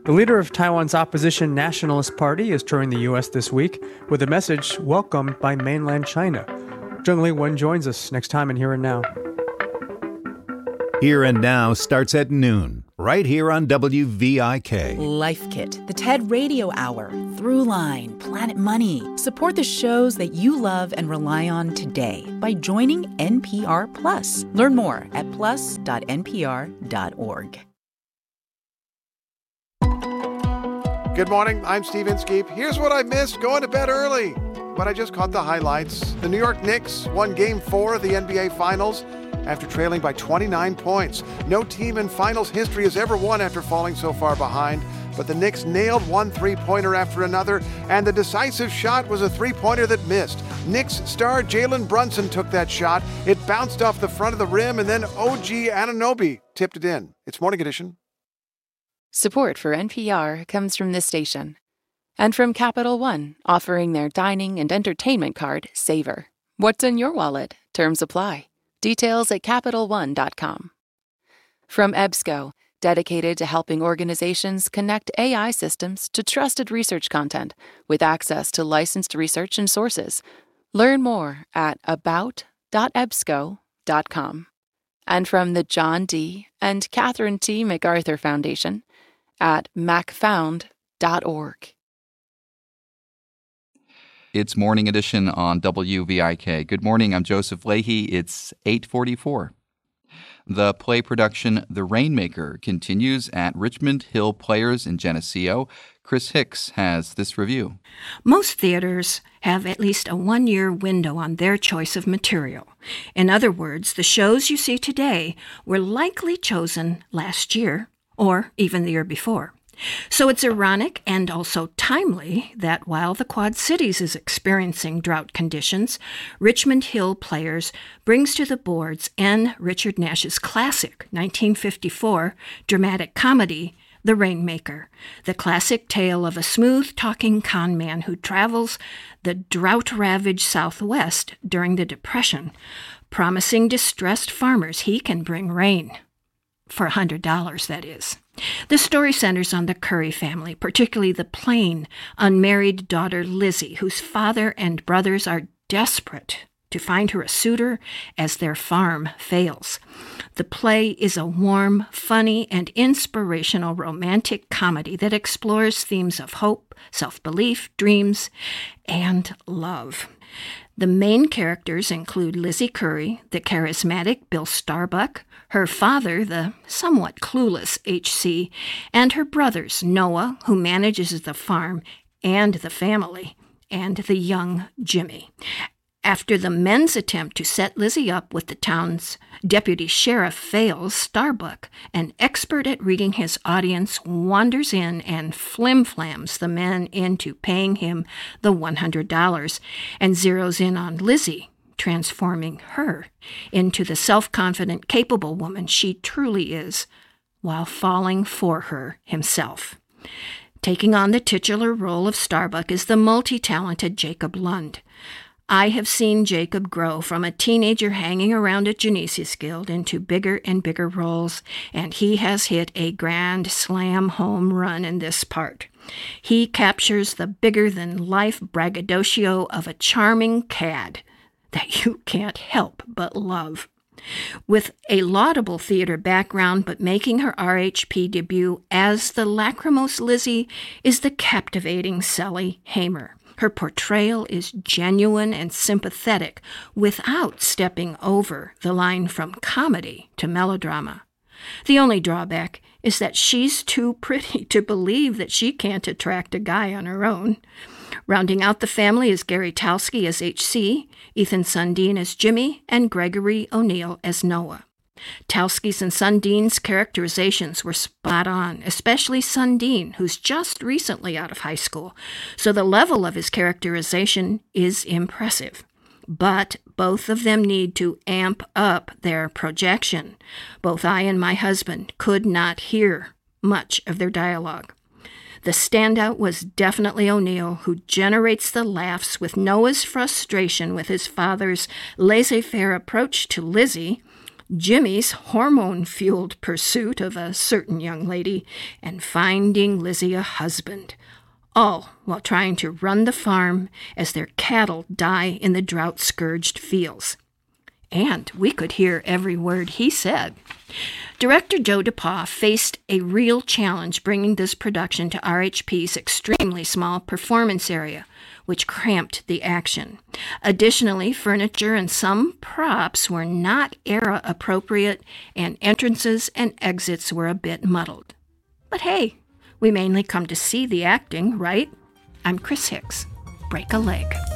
The leader of Taiwan's opposition Nationalist Party is touring the U.S. this week with a message welcomed by mainland China. Zheng Li-Wen joins us next time in Here and Now. Here and Now starts at noon, right here on WVIK. Life Kit, the TED Radio Hour, Throughline, Planet Money. Support the shows that you love and rely on today by joining NPR Plus. Learn more at plus.npr.org. Good morning, I'm Steve Inskeep. Here's what I missed going to bed early, but I just caught the highlights. The New York Knicks won Game 4 of the NBA Finals after trailing by 29 points. No team in finals history has ever won after falling so far behind, but the Knicks nailed one three-pointer after another, and the decisive shot was a three-pointer that missed. Knicks star Jalen Brunson took that shot. It bounced off the front of the rim, and then OG Anunoby tipped it in. It's Morning Edition. Support for NPR comes from this station and from Capital One, offering their dining and entertainment card, Savor. What's in your wallet? Terms apply. Details at CapitalOne.com. From EBSCO, dedicated to helping organizations connect AI systems to trusted research content with access to licensed research and sources. Learn more at about.ebsco.com. And from the John D. and Catherine T. MacArthur Foundation at macfound.org. It's Morning Edition on WVIK. Good morning, I'm Joseph Leahy. It's 8:44. The play production The Rainmaker continues at Richmond Hill Players in Geneseo. Chris Hicks has this review. Most theaters have at least a one-year window on their choice of material. In other words, the shows you see today were likely chosen last year or even the year before. So it's ironic and also timely that while the Quad Cities is experiencing drought conditions, Richmond Hill Players brings to the boards N. Richard Nash's classic 1954 dramatic comedy, The Rainmaker, the classic tale of a smooth-talking con man who travels the drought-ravaged Southwest during the Depression, promising distressed farmers he can bring rain. For $100, that is. The story centers on the Curry family, particularly the plain, unmarried daughter Lizzie, whose father and brothers are desperate to find her a suitor as their farm fails. The play is a warm, funny, and inspirational romantic comedy that explores themes of hope, self-belief, dreams, and love. The main characters include Lizzie Curry, the charismatic Bill Starbuck, her father, the somewhat clueless H.C., and her brothers, Noah, who manages the farm and the family, and the young Jimmy. After the men's attempt to set Lizzie up with the town's deputy sheriff fails, Starbuck, an expert at reading his audience, wanders in and flim-flams the men into paying him the $100 and zeroes in on Lizzie, transforming her into the self-confident, capable woman she truly is, while falling for her himself. Taking on the titular role of Starbuck is the multi-talented Jacob Lund. I have seen Jacob grow from a teenager hanging around at Genesius Guild into bigger and bigger roles, and he has hit a grand slam home run in this part. He captures the bigger-than-life braggadocio of a charming cad that you can't help but love. With a laudable theater background, but making her RHP debut as the lachrymose Lizzie is the captivating Sally Hamer. Her portrayal is genuine and sympathetic without stepping over the line from comedy to melodrama. The only drawback is that she's too pretty to believe that she can't attract a guy on her own. Rounding out the family is Gary Talski as H.C., Ethan Sundin as Jimmy, and Gregory O'Neill as Noah. Talski's and Sundin's characterizations were spot on, especially Sundin, who's just recently out of high school, so the level of his characterization is impressive. But both of them need to amp up their projection. Both I and my husband could not hear much of their dialogue. The standout was definitely O'Neill, who generates the laughs with Noah's frustration with his father's laissez-faire approach to Lizzie, Jimmy's hormone-fueled pursuit of a certain young lady, and finding Lizzie a husband, all while trying to run the farm as their cattle die in the drought-scourged fields. And we could hear every word he said. Director Joe DePaul faced a real challenge bringing this production to RHP's extremely small performance area, which cramped the action. Additionally, furniture and some props were not era-appropriate, and entrances and exits were a bit muddled. But hey, we mainly come to see the acting, right? I'm Chris Hicks. Break a leg.